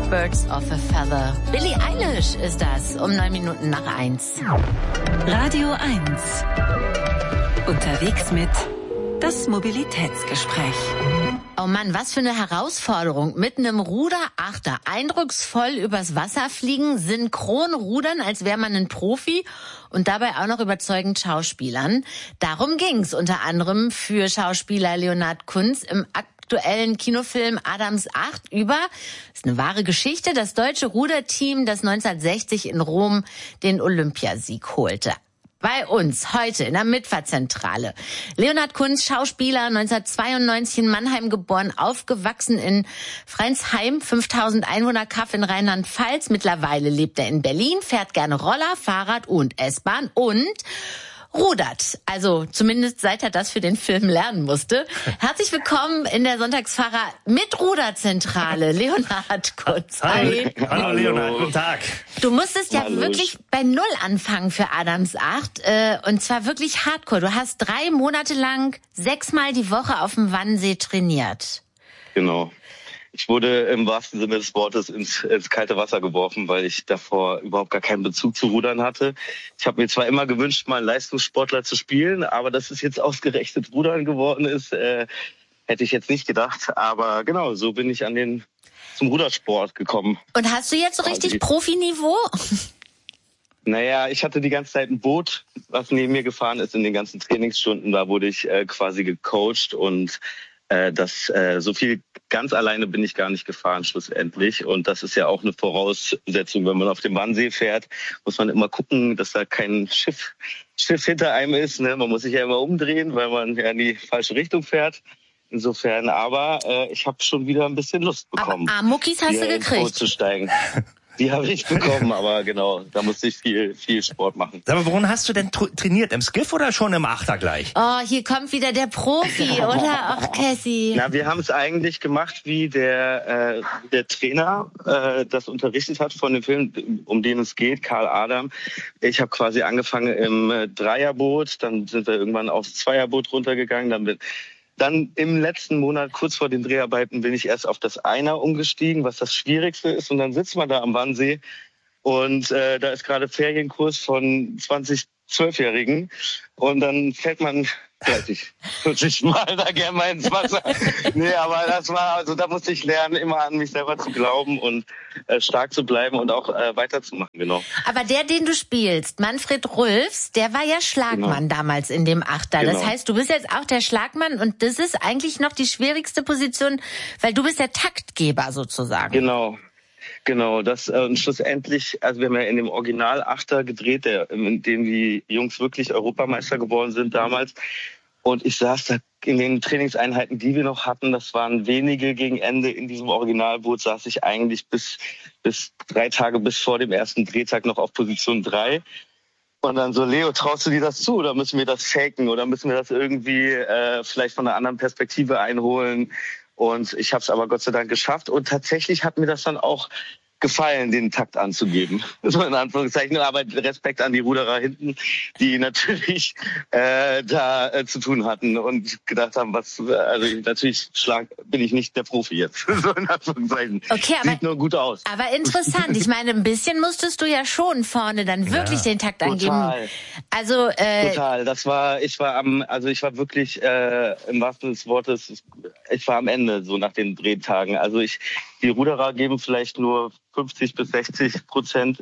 Birds of a Feather. Billie Eilish ist das, um 1:09. Radio 1. Unterwegs mit das Mobilitätsgespräch. Oh Mann, was für eine Herausforderung. Mit einem Ruderachter eindrucksvoll übers Wasser fliegen, synchron rudern, als wäre man ein Profi und dabei auch noch überzeugend schauspielern. Darum ging's unter anderem für Schauspieler Leonhard Kunz im aktuellen Kinofilm Adams Acht über, das ist eine wahre Geschichte, das deutsche Ruderteam, das 1960 in Rom den Olympiasieg holte. Bei uns heute in der Mitfahrzentrale. Leonhard Kunz, Schauspieler, 1992 in Mannheim geboren, aufgewachsen in Freinsheim, 5000 Einwohner, Kaff in Rheinland-Pfalz. Mittlerweile lebt er in Berlin, fährt gerne Roller, Fahrrad und S-Bahn und rudert. Also zumindest seit er das für den Film lernen musste. Herzlich willkommen in der Sonntagsfahrer mit Ruderzentrale, Leonhard Kunz. Hi. Hallo Leonhard, guten Tag. Du musstest ja wirklich bei Null anfangen für Adams Acht und zwar wirklich hardcore. Du hast 3 Monate lang 6-mal die Woche auf dem Wannsee trainiert. Genau. Ich wurde im wahrsten Sinne des Wortes ins kalte Wasser geworfen, weil ich davor überhaupt gar keinen Bezug zu Rudern hatte. Ich habe mir zwar immer gewünscht, mal einen Leistungssportler zu spielen, aber dass es jetzt ausgerechnet Rudern geworden ist, hätte ich jetzt nicht gedacht. Aber genau, so bin ich zum Rudersport gekommen. Und hast du jetzt so richtig Profiniveau? Naja, ich hatte die ganze Zeit ein Boot, was neben mir gefahren ist in den ganzen Trainingsstunden. Da wurde ich quasi gecoacht und so viel ganz alleine bin ich gar nicht gefahren schlussendlich. Und das ist ja auch eine Voraussetzung, wenn man auf dem Wannsee fährt, muss man immer gucken, dass da kein Schiff hinter einem ist. Ne? Man muss sich ja immer umdrehen, weil man ja in die falsche Richtung fährt. Insofern, aber ich habe schon wieder ein bisschen Lust bekommen. Aber Muckis hast du gekriegt. Ins Boot zu steigen. Die habe ich bekommen, aber genau, da musste ich viel Sport machen. Aber worin hast du denn trainiert? Im Skiff oder schon im Achter gleich? Oh, hier kommt wieder der Profi, oder? Ach, Cassie. Na, wir haben es eigentlich gemacht, wie der Trainer das unterrichtet hat von dem Film, um den es geht, Karl Adam. Ich habe quasi angefangen im Dreierboot, dann sind wir irgendwann aufs Zweierboot runtergegangen, Dann im letzten Monat, kurz vor den Dreharbeiten, bin ich erst auf das Einer umgestiegen, was das Schwierigste ist. Und dann sitzt man da am Wannsee und da ist gerade Ferienkurs von 20 12-Jährigen. Und dann fällt man 40 Mal da gerne mal ins Wasser. Nee, aber da musste ich lernen, immer an mich selber zu glauben und stark zu bleiben und auch weiterzumachen, genau. Aber den du spielst, Manfred Rülfs, der war ja Schlagmann damals in dem Achter. Genau. Das heißt, du bist jetzt auch der Schlagmann und das ist eigentlich noch die schwierigste Position, weil du bist der Taktgeber sozusagen. Genau, das und schlussendlich, also wir haben ja in dem Original Achter gedreht, in dem die Jungs wirklich Europameister geworden sind damals. Und ich saß da in den Trainingseinheiten, die wir noch hatten, das waren wenige gegen Ende in diesem Originalboot, saß ich eigentlich bis 3 Tage bis vor dem ersten Drehtag noch auf Position 3. Und dann so, Leo, traust du dir das zu oder müssen wir das faken oder müssen wir das irgendwie vielleicht von einer anderen Perspektive einholen? Und ich habe es aber Gott sei Dank geschafft. Und tatsächlich hat mir das dann auch gefallen, den Takt anzugeben. So in Anführungszeichen. Aber Respekt an die Ruderer hinten, die natürlich zu tun hatten und gedacht haben, natürlich bin ich nicht der Profi jetzt. So in Anführungszeichen. Okay, aber sieht nur gut aus. Aber interessant. Ich meine, ein bisschen musstest du ja schon vorne dann wirklich den Takt angeben. Also total. Ich war wirklich im wahrsten Sinne des Wortes, ich war am Ende so nach den Drehtagen. Also die Ruderer geben vielleicht nur 50-60%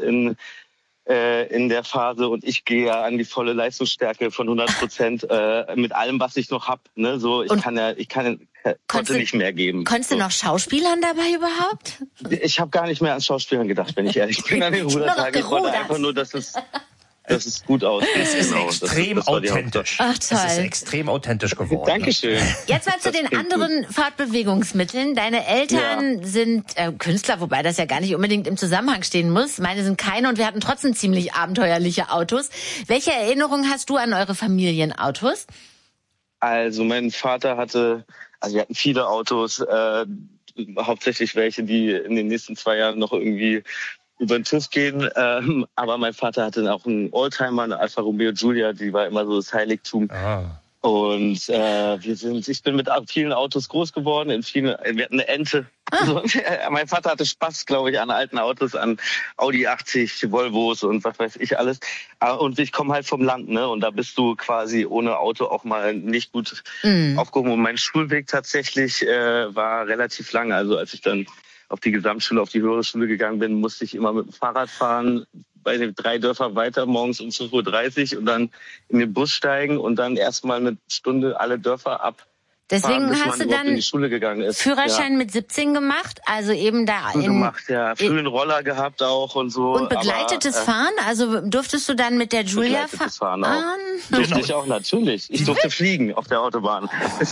in der Phase und ich gehe ja an die volle Leistungsstärke von 100% mit allem, was ich noch hab. Ne? So, konnte nicht mehr geben. Konntest du noch Schauspielern dabei überhaupt? Ich habe gar nicht mehr an Schauspielern gedacht, wenn ich ehrlich bin, an den Rudertagen. Ich wollte einfach nur, dass es gut aussieht. Es ist extrem authentisch. Ach, toll. Es ist extrem authentisch geworden. Dankeschön. Jetzt mal zu den anderen Fortbewegungsmitteln. Deine Eltern sind Künstler, wobei das ja gar nicht unbedingt im Zusammenhang stehen muss. Meine sind keine und wir hatten trotzdem ziemlich abenteuerliche Autos. Welche Erinnerung hast du an eure Familienautos? Also mein Vater wir hatten viele Autos, hauptsächlich welche, die in den nächsten 2 Jahren noch irgendwie über den TÜV gehen, aber mein Vater hatte auch einen Oldtimer, eine Alfa Romeo Giulia, die war immer so das Heiligtum. Und ich bin mit vielen Autos groß geworden. Wir hatten eine Ente So, mein Vater hatte Spaß, glaube ich, an alten Autos, an Audi 80, Volvos und was weiß ich alles. Und ich komme halt vom Land, ne? Und da bist du quasi ohne Auto auch mal nicht gut aufgehoben. Und mein Schulweg tatsächlich war relativ lang. Also als ich dann auf die Gesamtschule, auf die höhere Schule gegangen bin, musste ich immer mit dem Fahrrad fahren, bei den 3 Dörfer weiter, morgens um 5:30 Uhr und dann in den Bus steigen und dann erstmal eine Stunde alle Dörfer ab. Deswegen hast du dann in die Schule gegangen ist. Führerschein mit 17 gemacht, also eben da früh einen Roller gehabt auch und so. Und begleitetes Fahren, also durftest du dann mit der Julia fahren? Durfte ich auch, natürlich. Ich durfte fliegen auf der Autobahn.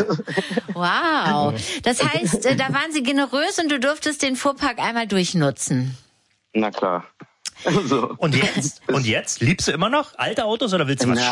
Wow. Das heißt, da waren sie generös und du durftest den Fuhrpark einmal durchnutzen. Na klar. So. Und jetzt? Liebst du immer noch alte Autos oder willst du was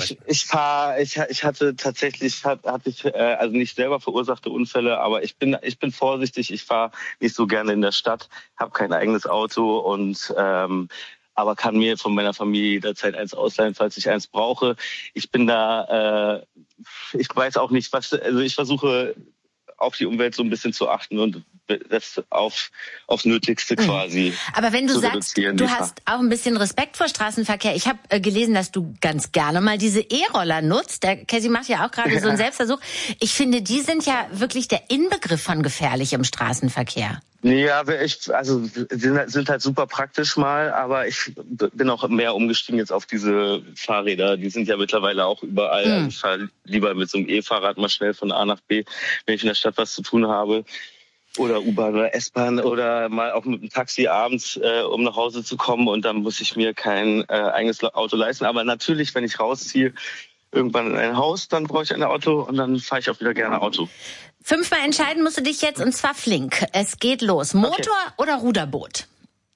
ich hatte tatsächlich, also nicht selber verursachte Unfälle, aber ich bin vorsichtig, ich fahre nicht so gerne in der Stadt, habe kein eigenes Auto und aber kann mir von meiner Familie jederzeit eins ausleihen, falls ich eins brauche. Ich bin da, ich weiß auch nicht, also ich versuche auf die Umwelt so ein bisschen zu achten und das aufs Nötigste quasi. Aber wenn du sagst, du hast auch ein bisschen Respekt vor Straßenverkehr. Ich habe gelesen, dass du ganz gerne mal diese E-Roller nutzt. Der Cassie macht ja auch gerade so einen Selbstversuch. Ich finde, die sind ja wirklich der Inbegriff von gefährlich im Straßenverkehr. Ja, sind halt super praktisch mal, aber ich bin auch mehr umgestiegen jetzt auf diese Fahrräder. Die sind ja mittlerweile auch überall. Also ich fahre lieber mit so einem E-Fahrrad mal schnell von A nach B, wenn ich in der Stadt was zu tun habe. Oder U-Bahn oder S-Bahn oder mal auch mit dem Taxi abends, um nach Hause zu kommen. Und dann muss ich mir kein eigenes Auto leisten. Aber natürlich, wenn ich rausziehe, irgendwann in ein Haus, dann brauche ich ein Auto und dann fahre ich auch wieder gerne Auto. 5-mal entscheiden musst du dich jetzt, und zwar flink. Es geht los. Motor oder Ruderboot?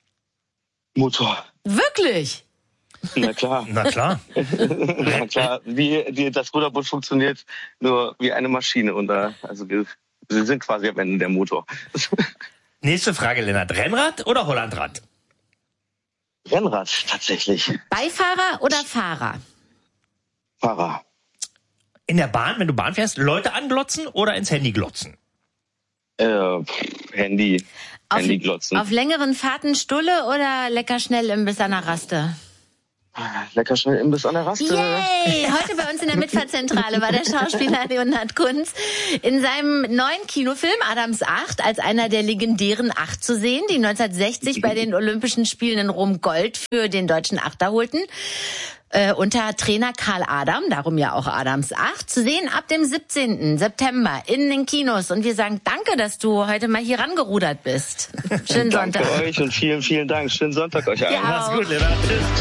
Motor. Wirklich? Na klar. Na klar. Na klar. Das Ruderboot funktioniert nur wie eine Maschine. Und wir sind quasi am Ende der Motor. Nächste Frage, Lennart. Rennrad oder Hollandrad? Rennrad, tatsächlich. Beifahrer oder Fahrer? Fahrer. In der Bahn, wenn du Bahn fährst, Leute anglotzen oder ins Handy glotzen? Handy glotzen. Auf längeren Fahrten Stulle oder lecker schnell Imbiss an der Raste? Lecker schnell Imbiss an der Raste. Yay! Heute bei uns in der Mitfahrzentrale war der Schauspieler Leonhard Kunz in seinem neuen Kinofilm Adams 8 als einer der legendären 8 zu sehen, die 1960 bei den Olympischen Spielen in Rom Gold für den deutschen Achter holten. Unter Trainer Karl Adam, darum ja auch Adams 8, zu sehen ab dem 17. September in den Kinos. Und wir sagen danke, dass du heute mal hier rangerudert bist. Schönen Sonntag. Danke euch und vielen, vielen Dank. Schönen Sonntag euch allen. Mach's gut, Lennart. Tschüss.